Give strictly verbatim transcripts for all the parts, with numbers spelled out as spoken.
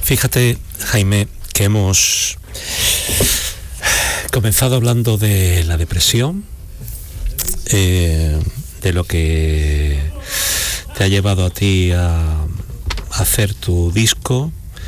Fíjate, Jaime, que hemos comenzado hablando de la depresión, eh, de lo que te ha llevado a ti a hacer tu disco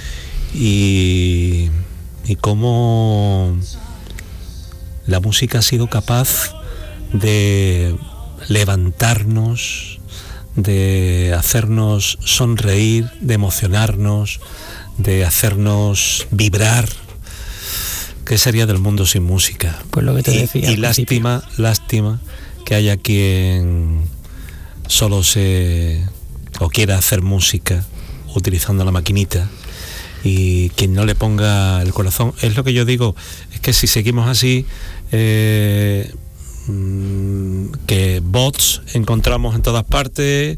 y, y cómo la música ha sido capaz de levantarnos, de hacernos sonreír, de emocionarnos, de hacernos vibrar. ¿Qué sería del mundo sin música? Pues lo que te decía. Y, y lástima, lástima que haya quien solo se o quiera hacer música utilizando la maquinita y quien no le ponga el corazón. Es lo que yo digo, es que si seguimos así, eh, que bots encontramos en todas partes,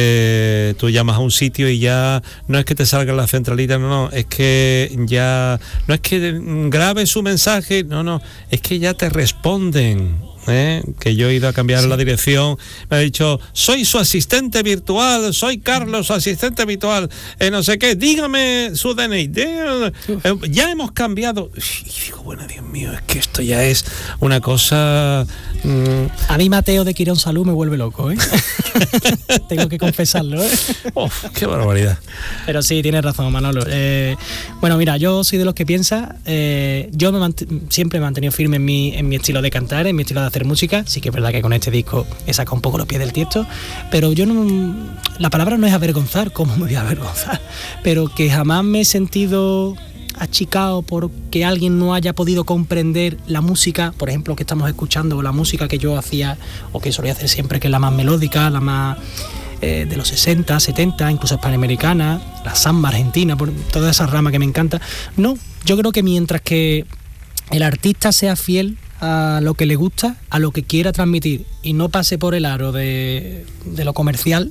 eh, tú llamas a un sitio y ya no es que te salga la centralita, no, no, es que ya no es que grabe su mensaje, no, no, es que ya te responden. ¿Eh? Que yo he ido a cambiar sí. la dirección, me ha dicho, soy su asistente virtual, soy Carlos, su asistente virtual, eh, no sé qué, dígame su D N I, eh, ya hemos cambiado. Y digo, bueno, Dios mío, es que esto ya es una cosa... Mmm... A mí Mateo de Quirón Salud me vuelve loco, ¿eh? Tengo que confesarlo, ¿eh? Uf, qué barbaridad. Pero sí, tienes razón, Manolo. Eh, bueno, mira, yo soy de los que piensa, eh, yo me mant- siempre me he mantenido firme en mi, en mi estilo de cantar, en mi estilo de hacer música. Sí que es verdad que con este disco he sacado un poco los pies del tiesto, pero yo no, la palabra no es avergonzar, ¿cómo me voy a avergonzar? Pero que jamás me he sentido achicado porque alguien no haya podido comprender la música, por ejemplo, que estamos escuchando, o la música que yo hacía o que solía hacer siempre, que es la más melódica, la más eh, de los sesenta, setenta, incluso hispanoamericana, la samba argentina, por toda esa rama que me encanta. No, yo creo que mientras que el artista sea fiel a lo que le gusta, a lo que quiera transmitir y no pase por el aro de, de lo comercial,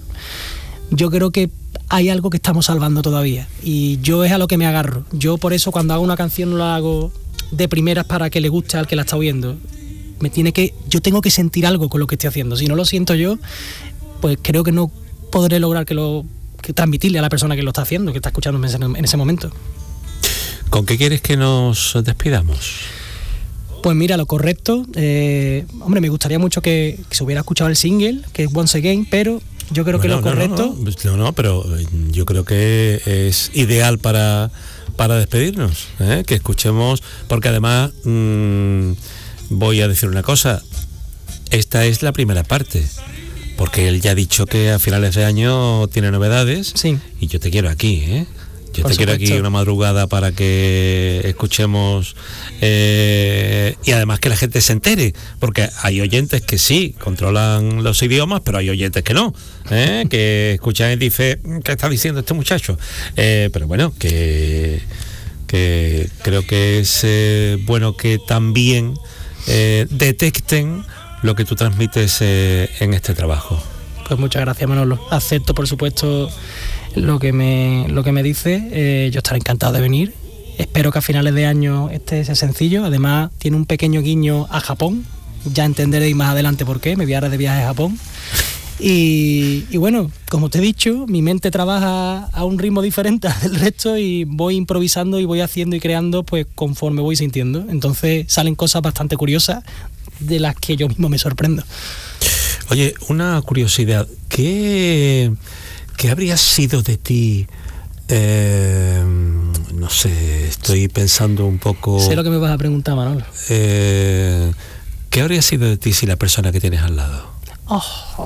yo creo que hay algo que estamos salvando todavía y yo es a lo que me agarro. Yo por eso cuando hago una canción no la hago de primeras para que le guste al que la está oyendo. Me tiene que, yo tengo que sentir algo con lo que estoy haciendo. Si no lo siento yo, pues creo que no podré lograr que lo que transmitirle a la persona que lo está haciendo, que está escuchando en ese momento. ¿Con qué quieres que nos despidamos? Pues mira, lo correcto, eh, hombre, me gustaría mucho que, que se hubiera escuchado el single, que es Once Again, pero yo creo bueno, que lo no, correcto... No no, no, no, pero yo creo que es ideal para, para despedirnos, ¿eh? Que escuchemos, porque además mmm, voy a decir una cosa, esta es la primera parte, porque él ya ha dicho que a finales de año tiene novedades, sí. Y yo te quiero aquí, ¿eh? Yo Por te supuesto. Quiero aquí una madrugada para que escuchemos eh, y además que la gente se entere, porque hay oyentes que sí controlan los idiomas, pero hay oyentes que no, ¿eh? Que escuchan y dicen, ¿qué está diciendo este muchacho? Eh, pero bueno, que, que creo que es eh, bueno que también eh, detecten lo que tú transmites eh, en este trabajo. Pues muchas gracias, Manolo. Acepto, por supuesto, lo que me lo que me dice. Eh, yo estaré encantado de venir. Espero que a finales de año este sea sencillo. Además, tiene un pequeño guiño a Japón. Ya entenderéis más adelante por qué. Me voy ahora de viaje a Japón. Y, y bueno, como te he dicho, mi mente trabaja a un ritmo diferente del resto y voy improvisando y voy haciendo y creando pues conforme voy sintiendo. Entonces salen cosas bastante curiosas de las que yo mismo me sorprendo. Oye, una curiosidad. ¿Qué... ¿Qué habría sido de ti? Eh, no sé, estoy pensando un poco... Sé lo que me vas a preguntar, Manolo. Eh, ¿Qué habría sido de ti si la persona que tienes al lado? Oh,